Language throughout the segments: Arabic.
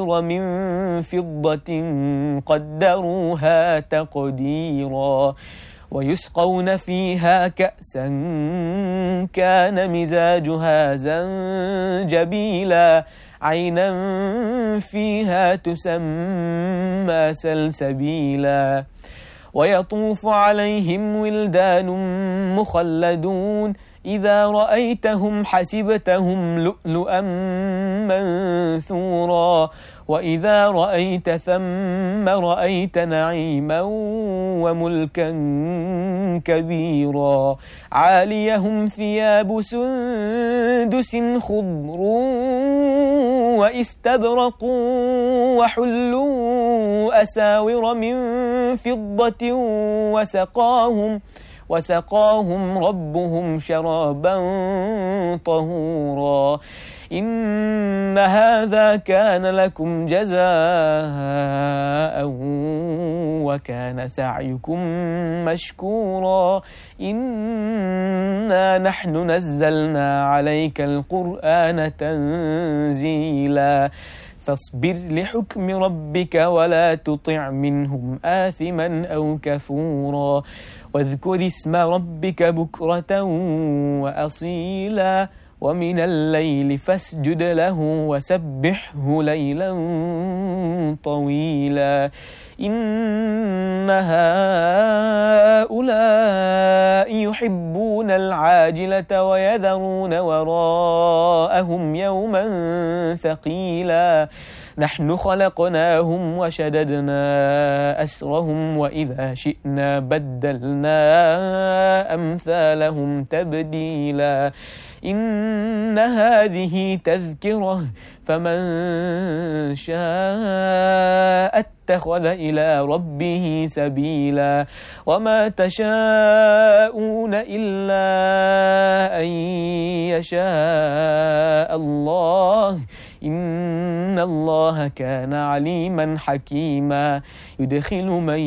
قناطير من فضة قدروها تقديرا ويسقون فيها كأسا كان مزاجها زنجبيلا عينا فيها تسمى سلسبيلا ويطوف عليهم ولدان مخلدون إذا رأيتهم حسبتهم لؤلؤا منثورا وإذا رأيت ثم رأيت نعيما وملكا كبيرا عاليهم ثياب سندس خضر واستبرق وحلوا أساور من فضة وسقاهم ربهم شرابا طهورا إن هذا كان لكم جزاء وكان سعيكم مشكورا إنا نحن نزلنا عليك القرآن تنزيلا فاصبر لحكم ربك ولا تطع منهم آثما أو كفورا واذكر اسم ربك بكرة وأصيلا ومن الليل فاسجد له وسبحه ليلا طويلا إن هؤلاء يحبون العاجلة ويذرون وراءهم يوما ثقيلا نحن خلقناهم وشددنا أسرهم وإذا شئنا بدلنا أمثالهم تبديلا إن هذه تذكرة فمن شاء اتخذ إلى ربه سبيلا وما تشاءون إلا أن يشاء الله إن الله كان عليما حكيما يدخل من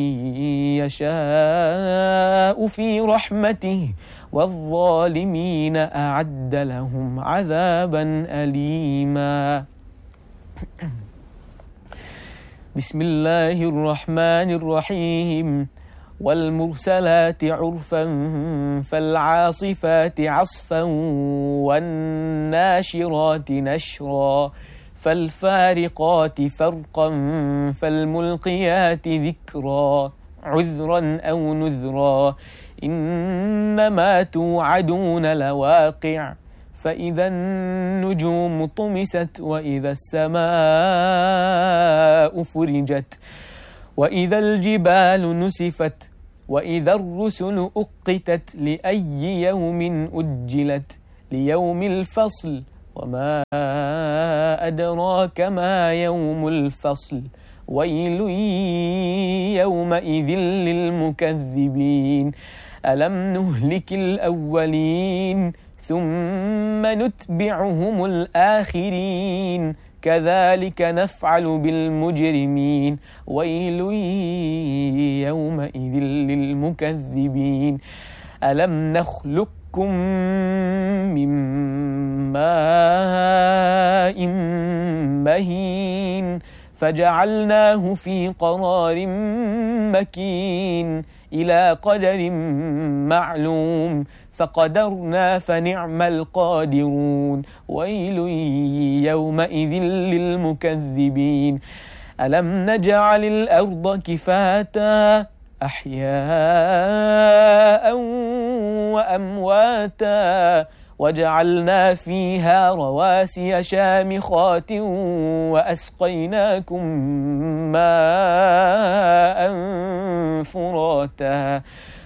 يشاء في رحمته والظالمين أعد لهم عذابا أليما بسم الله الرحمن الرحيم والمرسلات عرفا فالعاصفات عصفا والناشرات نشرا فالفارقات فرقا فالملقيات ذكرا عذرا أو نذرا إنما توعدون لواقع فإذا النجوم طمست وإذا السماء فرجت وإذا الجبال نسفت وإذا الرسل أقتت لأي يوم أجلت ليوم الفصل وما أدراك ما يوم الفصل ويل يومئذ للمكذبين ألم نهلك الأولين ثم نتبعهم الآخرين كذلك نفعل بالمجرمين ويل يومئذ للمكذبين ألم نخلقكم من ماء مهين فجعلناه في قرار مكين إلى قدر معلوم فقدرنا فنعم القادرون ويل يومئذ للمكذبين ألم نجعل الأرض كفاتا أحياء وأمواتا وجعلنا فيها رواسي شامخات وأسقيناكم ماء فراتا